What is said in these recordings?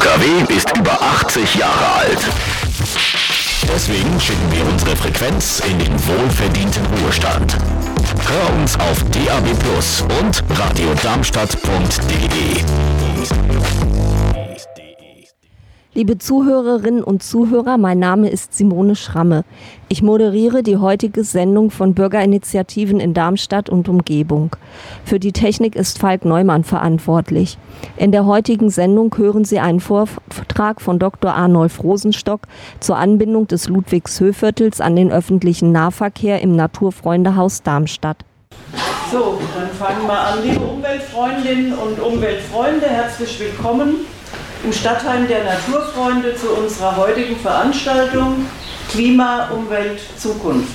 UKW ist über 80 Jahre alt. Deswegen schicken wir unsere Frequenz in den wohlverdienten Ruhestand. Hör uns auf DAB+ und radiodarmstadt.de. Liebe Zuhörerinnen und Zuhörer, mein Name ist Simone Schramme. Ich moderiere die heutige Sendung von Bürgerinitiativen in Darmstadt und Umgebung. Für die Technik ist Falk Neumann verantwortlich. In der heutigen Sendung hören Sie einen Vortrag von Dr. Arnolf Rosenstock zur Anbindung des Ludwigshöhviertels an den öffentlichen Nahverkehr im Naturfreundehaus Darmstadt. So, dann fangen wir an. Liebe Umweltfreundinnen und Umweltfreunde, herzlich willkommen im Stadtheim der Naturfreunde zu unserer heutigen Veranstaltung Klima, Umwelt, Zukunft.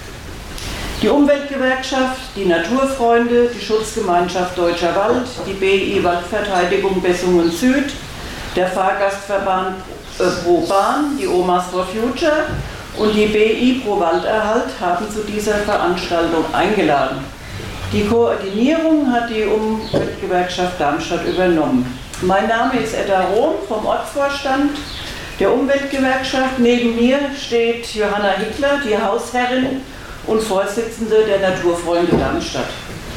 Die Umweltgewerkschaft, die Naturfreunde, die Schutzgemeinschaft Deutscher Wald, die BI Waldverteidigung Bessungen Süd, der Fahrgastverband Pro Bahn, die Omas for Future und die BI Pro Walderhalt haben zu dieser Veranstaltung eingeladen. Die Koordinierung hat die Umweltgewerkschaft Darmstadt übernommen. Mein Name ist Edda Rohm vom Ortsvorstand der Umweltgewerkschaft. Neben mir steht Johanna Hickler, die Hausherrin und Vorsitzende der Naturfreunde Darmstadt.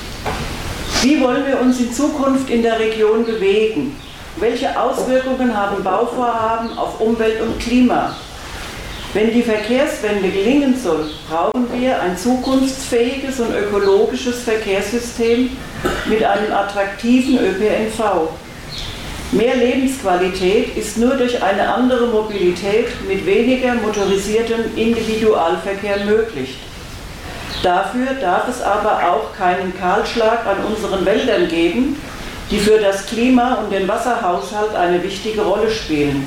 Wie wollen wir uns in Zukunft in der Region bewegen? Welche Auswirkungen haben Bauvorhaben auf Umwelt und Klima? Wenn die Verkehrswende gelingen soll, brauchen wir ein zukunftsfähiges und ökologisches Verkehrssystem mit einem attraktiven ÖPNV. Mehr Lebensqualität ist nur durch eine andere Mobilität mit weniger motorisiertem Individualverkehr möglich. Dafür darf es aber auch keinen Kahlschlag an unseren Wäldern geben, die für das Klima und den Wasserhaushalt eine wichtige Rolle spielen.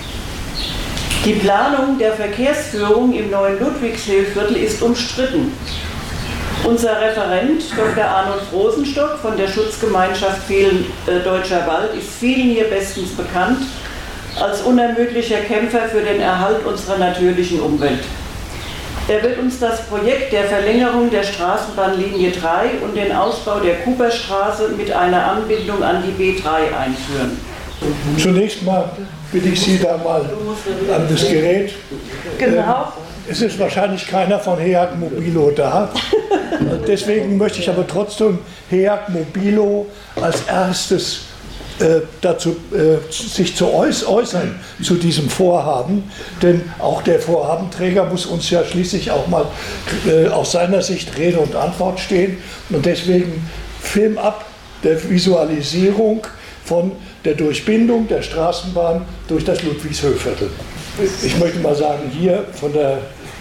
Die Planung der Verkehrsführung im neuen Ludwigshöhviertel ist umstritten. Unser Referent, Dr. Arnolf Rosenstock von der Schutzgemeinschaft Deutscher Wald, ist vielen hier bestens bekannt als unermüdlicher Kämpfer für den Erhalt unserer natürlichen Umwelt. Er wird uns das Projekt der Verlängerung der Straßenbahnlinie 3 und den Ausbau der Kuperstraße mit einer Anbindung an die B3 einführen. Zunächst mal bitte ich Sie da mal an das Gerät. Genau. Es ist wahrscheinlich keiner von HEAG Mobilo da. Deswegen möchte ich aber trotzdem HEAG Mobilo als erstes dazu sich zu äußern zu diesem Vorhaben. Denn auch der Vorhabenträger muss uns ja schließlich auch mal aus seiner Sicht Rede und Antwort stehen. Und deswegen Film ab der Visualisierung von der Durchbindung der Straßenbahn durch das Ludwigshöhviertel. Ich möchte mal sagen, hier von der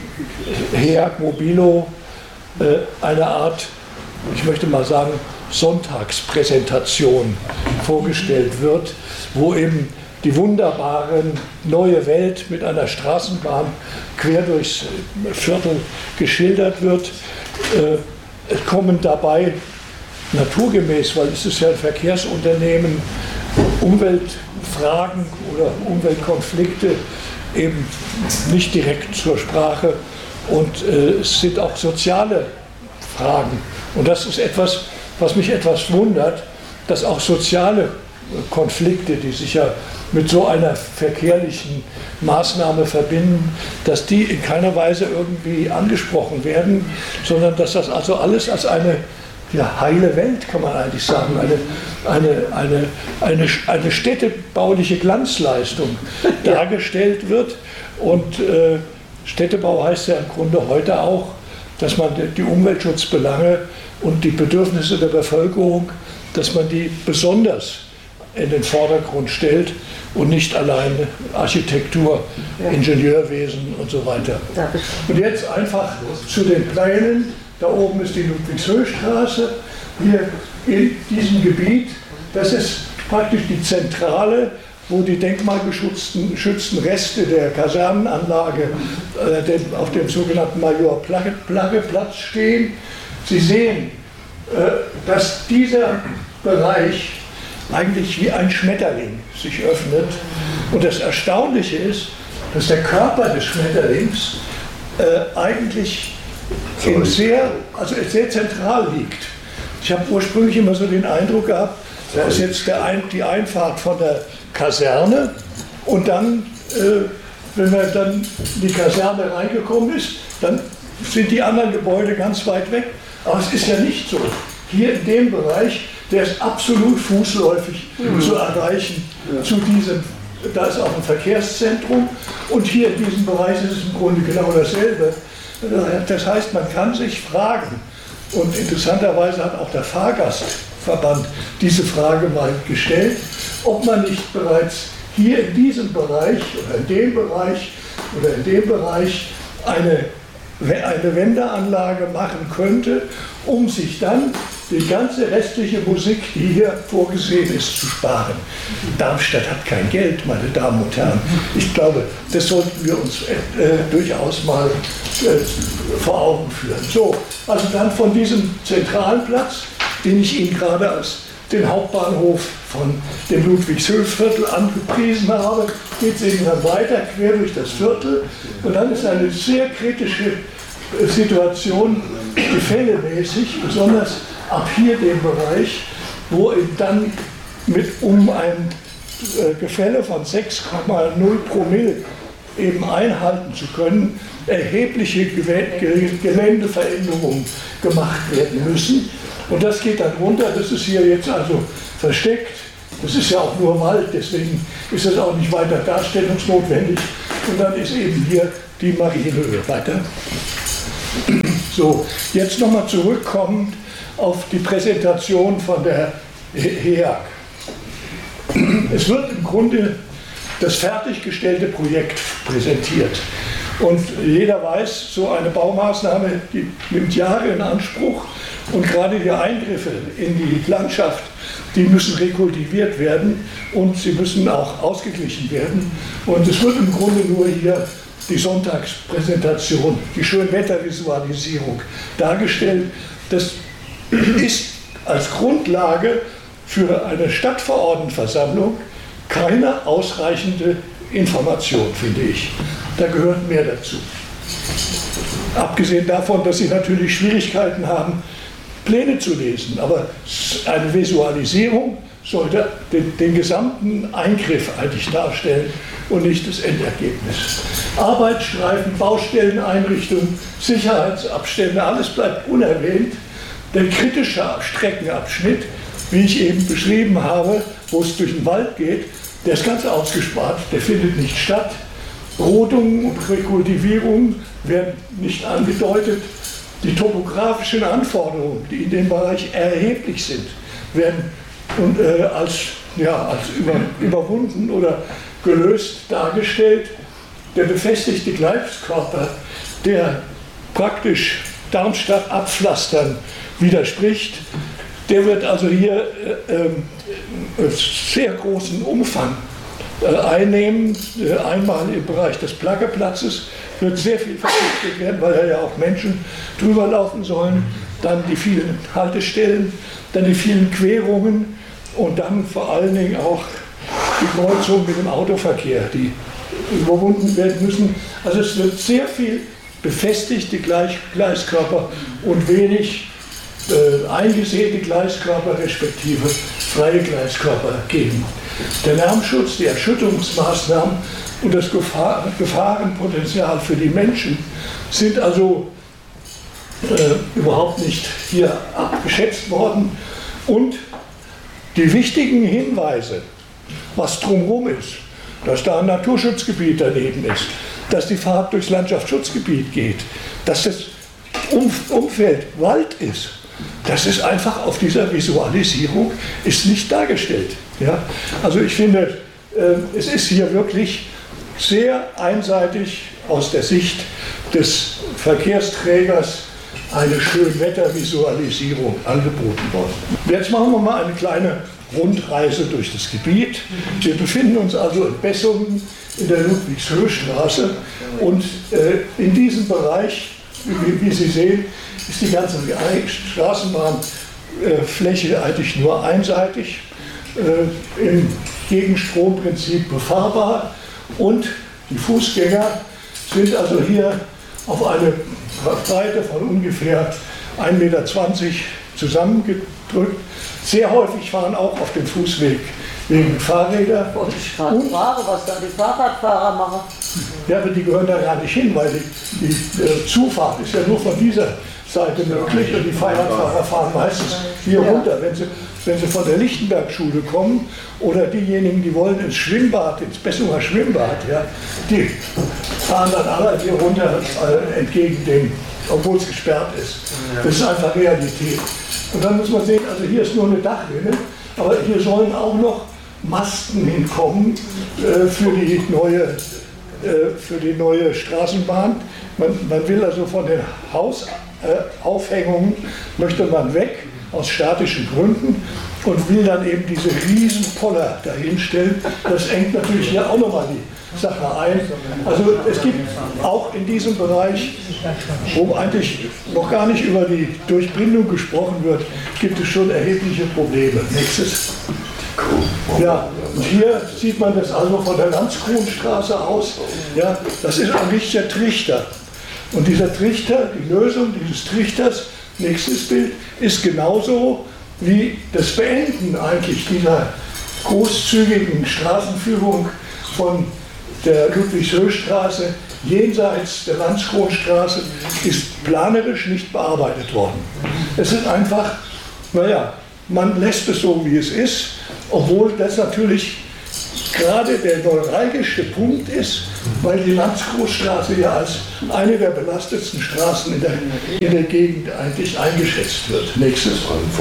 HEAG Mobilo eine Art, ich möchte mal sagen, Sonntagspräsentation vorgestellt wird, wo eben die wunderbare neue Welt mit einer Straßenbahn quer durchs Viertel geschildert wird. Es kommen dabei naturgemäß, weil es ist ja ein Verkehrsunternehmen, Umweltfragen oder Umweltkonflikte eben nicht direkt zur Sprache und es sind auch soziale Fragen. Und das ist etwas, was mich etwas wundert, dass auch soziale Konflikte, die sich ja mit so einer verkehrlichen Maßnahme verbinden, dass die in keiner Weise irgendwie angesprochen werden, sondern dass das also alles als eine heile Welt, kann man eigentlich sagen, eine städtebauliche Glanzleistung dargestellt wird. Und Städtebau heißt ja im Grunde heute auch, dass man die Umweltschutzbelange und die Bedürfnisse der Bevölkerung, dass man die besonders in den Vordergrund stellt und nicht allein Architektur, Ingenieurwesen und so weiter. Und jetzt einfach zu den Plänen. Da oben ist die Ludwigshöhstraße, hier in diesem Gebiet. Das ist praktisch die Zentrale, wo die denkmalgeschützten Reste der Kasernenanlage auf dem sogenannten Major-Plagge-Platz stehen. Sie sehen, dass dieser Bereich eigentlich wie ein Schmetterling sich öffnet. Und das Erstaunliche ist, dass der Körper des Schmetterlings eigentlich sehr zentral liegt. Ich habe ursprünglich immer so den Eindruck gehabt, Da ist jetzt die Einfahrt von der Kaserne und dann, wenn man dann in die Kaserne reingekommen ist, dann sind die anderen Gebäude ganz weit weg. Aber es ist ja nicht so. Hier in dem Bereich, der ist absolut fußläufig zu erreichen. Zu diesem, da ist auch ein Verkehrszentrum und hier in diesem Bereich ist es im Grunde genau dasselbe. Das heißt, man kann sich fragen, und interessanterweise hat auch der Fahrgastverband diese Frage mal gestellt, ob man nicht bereits hier in diesem Bereich oder in dem Bereich oder in dem Bereich eine Wendeanlage machen könnte, um sich dann die ganze restliche Musik, die hier vorgesehen ist, zu sparen. Darmstadt hat kein Geld, meine Damen und Herren. Ich glaube, das sollten wir uns durchaus mal vor Augen führen. So, also dann von diesem zentralen Platz, den ich Ihnen gerade als den Hauptbahnhof von dem Ludwigshöfviertel angepriesen habe, geht es eben dann weiter quer durch das Viertel und dann ist eine sehr kritische Situation, gefällemäßig, besonders ab hier dem Bereich, wo eben dann um ein Gefälle von 6,0 Promille eben einhalten zu können, erhebliche Geländeveränderungen gemacht werden müssen. Und das geht dann runter, das ist hier jetzt also versteckt. Das ist ja auch nur Wald, deswegen ist das auch nicht weiter darstellungsnotwendig. Und dann ist eben hier die Marienhöhe weiter. So, jetzt nochmal zurückkommend auf die Präsentation von der HEAG. Es wird im Grunde das fertiggestellte Projekt präsentiert. Und jeder weiß, so eine Baumaßnahme, die nimmt Jahre in Anspruch. Und gerade die Eingriffe in die Landschaft, die müssen rekultiviert werden und sie müssen auch ausgeglichen werden. Und es wird im Grunde nur hier die Sonntagspräsentation, die Schönwettervisualisierung dargestellt. Das ist als Grundlage für eine Stadtverordnetenversammlung keine ausreichende Information, finde ich. Da gehört mehr dazu. Abgesehen davon, dass sie natürlich Schwierigkeiten haben, Pläne zu lesen, aber eine Visualisierung sollte den gesamten Eingriff eigentlich darstellen und nicht das Endergebnis. Arbeitsstreifen, Baustelleneinrichtungen, Sicherheitsabstände, alles bleibt unerwähnt. Der kritische Streckenabschnitt, wie ich eben beschrieben habe, wo es durch den Wald geht, der ist ganz ausgespart, der findet nicht statt. Rodungen und Rekultivierungen werden nicht angedeutet. Die topografischen Anforderungen, die in dem Bereich erheblich sind, werden als überwunden oder gelöst dargestellt. Der befestigte Gleiskörper, der praktisch Darmstadt abpflastern widerspricht, der wird also hier sehr großen Umfang einnehmen. Einmal im Bereich des Plaggeplatzes wird sehr viel verpflichtet werden, weil da ja auch Menschen drüber laufen sollen. Dann die vielen Haltestellen, dann die vielen Querungen und dann vor allen Dingen auch die Kreuzung mit dem Autoverkehr, die überwunden werden müssen. Also es wird sehr viel befestigte Gleiskörper und wenig eingesäte Gleiskörper respektive freie Gleiskörper geben. Der Lärmschutz, die Erschütterungsmaßnahmen und das Gefahrenpotenzial für die Menschen sind also überhaupt nicht hier abgeschätzt worden. Und die wichtigen Hinweise, was drumherum ist, dass da ein Naturschutzgebiet daneben ist, dass die Fahrt durchs Landschaftsschutzgebiet geht, dass das Umfeld Wald ist, das ist einfach auf dieser Visualisierung ist nicht dargestellt. Ja? Also ich finde, es ist hier wirklich sehr einseitig aus der Sicht des Verkehrsträgers eine Schönwettervisualisierung angeboten worden. Jetzt machen wir mal eine kleine Rundreise durch das Gebiet. Wir befinden uns also in Bessungen in der Ludwigshöchstraße und in diesem Bereich, wie Sie sehen, ist die ganze Straßenbahnfläche eigentlich nur einseitig im Gegenstromprinzip befahrbar und die Fußgänger sind also hier auf eine Breite von ungefähr 1,20 Meter zusammengedrückt. Sehr häufig fahren auch auf dem Fußweg wegen Fahrräder. Wollte ich gerade fragen, was da die Fahrradfahrer machen. Ja, aber die gehören da gar nicht hin, weil die Zufahrt ist ja nur von dieser Seite möglich und die Fahrradfahrer fahren meistens hier runter, wenn sie von der Lichtenberg-Schule kommen oder diejenigen, die wollen ins Schwimmbad, ins Bessunger Schwimmbad, ja, die fahren dann alle hier runter entgegen dem, obwohl es gesperrt ist. Das ist einfach Realität. Und dann muss man sehen, also hier ist nur eine Dachrinne, aber hier sollen auch noch Masten hinkommen für die neue Straßenbahn. Man will also von den Hausaufhängungen, möchte man weg, aus statischen Gründen, und will dann eben diese riesen Poller dahinstellen. Das engt natürlich hier auch nochmal die Sache ein. Also es gibt auch in diesem Bereich, wo eigentlich noch gar nicht über die Durchblindung gesprochen wird, gibt es schon erhebliche Probleme. Nächstes. Ja, und hier sieht man das also von der Landskronstraße aus. Ja, das ist eigentlich der Trichter. Und dieser Trichter, die Lösung dieses Trichters, nächstes Bild, ist genauso wie das Beenden eigentlich dieser großzügigen Straßenführung von der Ludwigshöchstraße jenseits der Landskronstraße, ist planerisch nicht bearbeitet worden. Es ist einfach, naja, man lässt es so, wie es ist, obwohl das natürlich gerade der neuralgische Punkt ist, weil die Landskronstraße ja als eine der belastetsten Straßen in der Gegend eigentlich eingeschätzt wird. Nächstes.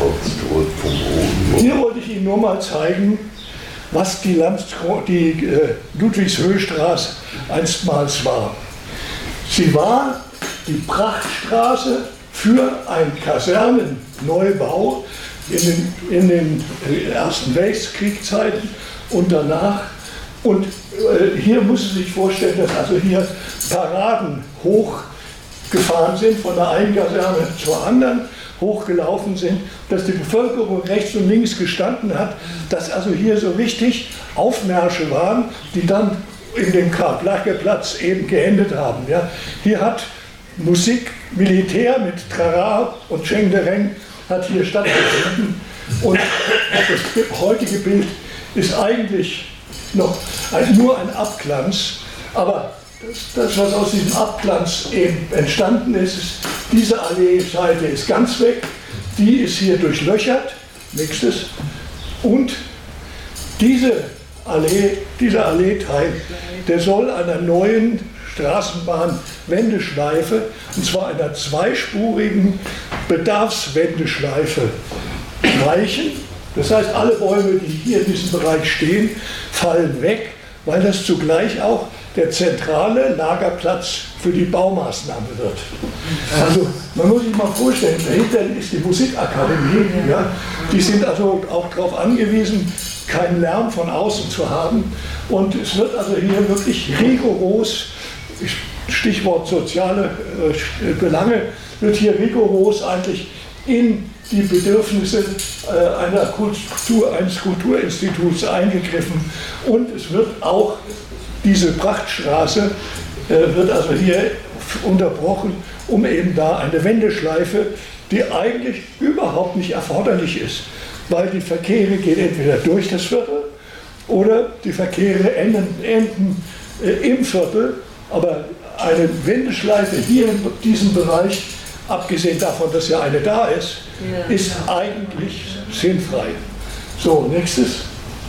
Hier wollte ich Ihnen nur mal zeigen, was die Ludwigshöchstraße einstmals war. Sie war die Prachtstraße für einen Kasernenneubau in den Ersten Weltkriegszeiten und danach. Und hier muss Sie sich vorstellen, dass also hier Paraden hochgefahren sind, von der einen Kaserne zur anderen hochgelaufen sind, dass die Bevölkerung rechts und links gestanden hat, dass also hier so richtig Aufmärsche waren, die dann in den Karl-Placke-Platz eben geendet haben. Ja. Hier hat Musik, Militär mit Trara und Chengdereng hat hier stattgefunden. Und das heutige Bild ist eigentlich noch nur ein Abglanz, aber das, was aus diesem Abglanz eben entstanden ist, diese Allee-Seite ist ganz weg, die ist hier durchlöchert, nächstes, und dieser Alleeteil, der soll einer neuen Straßenbahnwendeschleife, und zwar einer zweispurigen Bedarfswendeschleife, weichen. Das heißt, alle Bäume, die hier in diesem Bereich stehen, fallen weg, weil das zugleich auch der zentrale Lagerplatz für die Baumaßnahme wird. Also man muss sich mal vorstellen, dahinter ist die Musikakademie, ja, die sind also auch darauf angewiesen, keinen Lärm von außen zu haben, und es wird also hier wirklich rigoros, Stichwort soziale Belange, wird hier rigoros eigentlich in die Bedürfnisse eines Kulturinstituts eingegriffen, und es wird auch diese Prachtstraße wird also hier unterbrochen, um eben da eine Wendeschleife, die eigentlich überhaupt nicht erforderlich ist, weil die Verkehre gehen entweder durch das Viertel oder die Verkehre enden im Viertel, aber eine Wendeschleife hier in diesem Bereich, abgesehen davon, dass ja eine da ist, ist eigentlich sinnfrei. So, nächstes.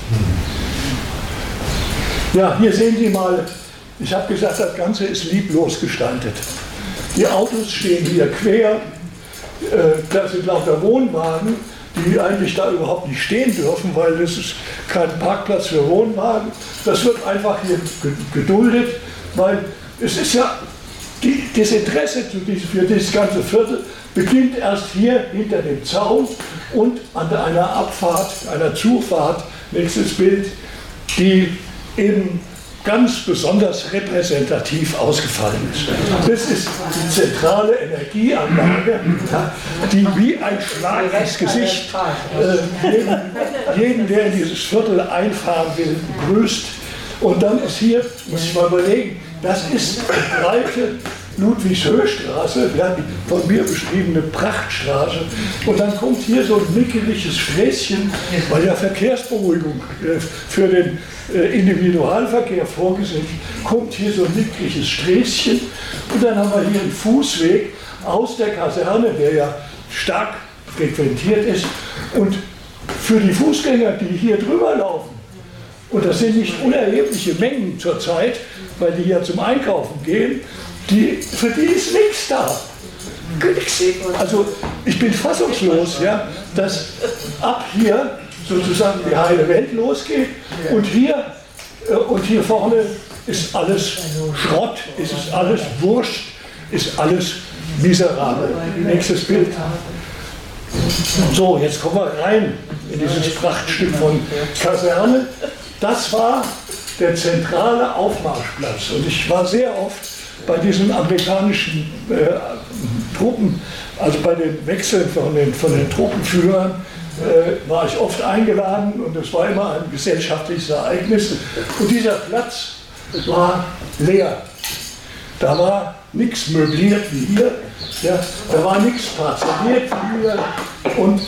Ja, hier sehen Sie mal, ich habe gesagt, das Ganze ist lieblos gestaltet. Die Autos stehen hier quer, da sind lauter Wohnwagen, die eigentlich da überhaupt nicht stehen dürfen, weil das ist kein Parkplatz für Wohnwagen. Das wird einfach hier geduldet, weil es ist ja, das Interesse für dieses ganze Viertel beginnt erst hier hinter dem Zaun und an einer Abfahrt, einer Zufahrt, nächstes Bild, die eben ganz besonders repräsentativ ausgefallen ist. Das ist die zentrale Energieanlage, die wie ein Schlag ins Gesicht jeden, der in dieses Viertel einfahren will, begrüßt. Und dann ist hier, muss ich mal überlegen, das ist die Breite Ludwigshöchstraße, ja, die von mir beschriebene Prachtstraße. Und dann kommt hier so ein mickeliges Sträßchen, weil ja Verkehrsberuhigung für den Individualverkehr vorgesehen ist, kommt hier so ein mickeliges Sträßchen. Und dann haben wir hier einen Fußweg aus der Kaserne, der ja stark frequentiert ist. Und für die Fußgänger, die hier drüber laufen, und das sind nicht unerhebliche Mengen zurzeit, weil die ja zum Einkaufen gehen, für die ist nichts da. Also ich bin fassungslos, ja, dass ab hier sozusagen die heile Welt losgeht und hier vorne ist alles Schrott, ist alles Wurst, ist alles miserabel. Nächstes Bild. So, jetzt kommen wir rein in dieses Prachtstück von Kaserne. Das war der zentrale Aufmarschplatz und ich war sehr oft bei diesen amerikanischen Truppen, also bei den Wechseln von den Truppenführern, war ich oft eingeladen und es war immer ein gesellschaftliches Ereignis. Und dieser Platz war leer. Da war nichts möbliert wie hier, ja, da war nichts parzelliert wie hier und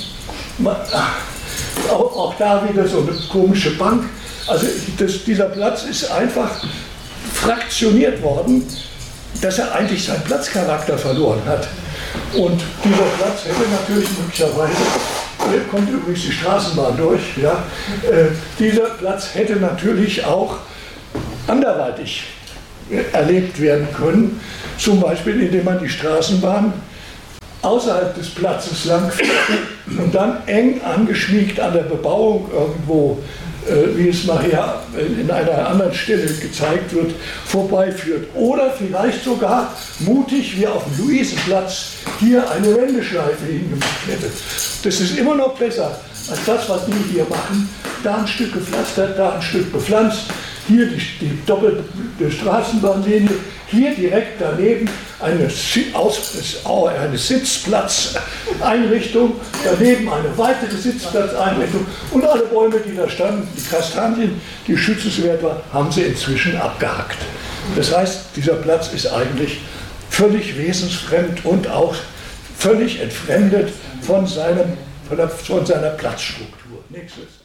auch da wieder so eine komische Bank. Also dieser Platz ist einfach fraktioniert worden, dass er eigentlich seinen Platzcharakter verloren hat. Und dieser Platz hätte natürlich möglicherweise, hier kommt übrigens die Straßenbahn durch, ja, dieser Platz hätte natürlich auch anderweitig erlebt werden können, zum Beispiel indem man die Straßenbahn außerhalb des Platzes langfährt und dann eng angeschmiegt an der Bebauung irgendwo, wie es nachher in einer anderen Stelle gezeigt wird, vorbeiführt. Oder vielleicht sogar mutig wie auf dem Luisenplatz hier eine Wendeschleife hingemacht hätte. Das ist immer noch besser als das, was die hier machen. Da ein Stück gepflastert, da ein Stück bepflanzt, hier die doppelte Straßenbahnlinie, hier direkt daneben eine Sitzplatzeinrichtung, daneben eine weitere Sitzplatzeinrichtung und alle Bäume, die da standen, die Kastanien, die schützenswert waren, haben sie inzwischen abgehackt. Das heißt, dieser Platz ist eigentlich völlig wesensfremd und auch völlig entfremdet von seiner Platzstruktur. Nächstes.